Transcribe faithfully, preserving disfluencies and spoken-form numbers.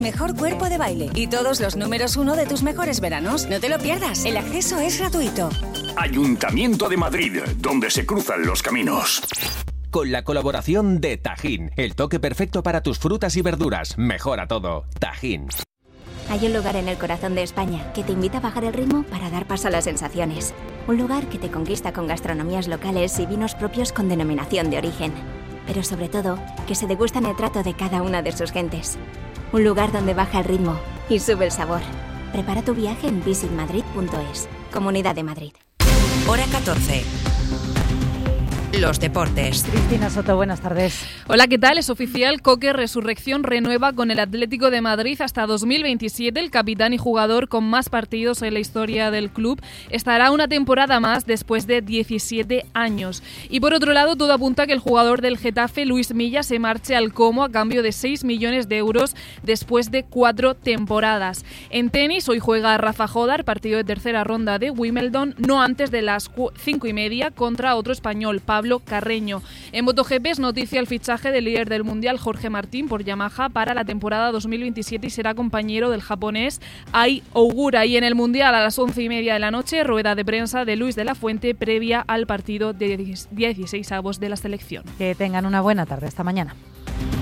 Mejor cuerpo de baile y todos los números uno de tus mejores veranos. No te lo pierdas, el acceso es gratuito. Ayuntamiento de Madrid, donde se cruzan los caminos. Con la colaboración de Tajín, el toque perfecto para tus frutas y verduras. Mejora todo. Tajín. Hay un lugar en el corazón de España que te invita a bajar el ritmo para dar paso a las sensaciones. Un lugar que te conquista con gastronomías locales y vinos propios con denominación de origen. Pero sobre todo, que se degustan el trato de cada una de sus gentes. Un lugar donde baja el ritmo y sube el sabor. Prepara tu viaje en visit madrid punto es. Comunidad de Madrid. Hora catorce. Los deportes. Cristina Soto, buenas tardes. Hola, ¿qué tal? Es oficial, Coque Resurrección renueva con el Atlético de Madrid hasta dos mil veintisiete. El capitán y jugador con más partidos en la historia del club estará una temporada más después de diecisiete años. Y por otro lado, todo apunta a que el jugador del Getafe, Luis Milla, se marche al Como a cambio de seis millones de euros después de cuatro temporadas. En tenis, hoy juega Rafa Jodar, partido de tercera ronda de Wimbledon, no antes de las cinco y media contra otro español, Pablo Pablo Carreño. En MotoGP es noticia el fichaje del líder del Mundial, Jorge Martín, por Yamaha para la temporada dos mil veintisiete y será compañero del japonés Ai Ogura. Y en el Mundial, a las once y media de la noche, rueda de prensa de Luis de la Fuente previa al partido de dieciséisavos de la selección. Que tengan una buena tarde. Hasta mañana.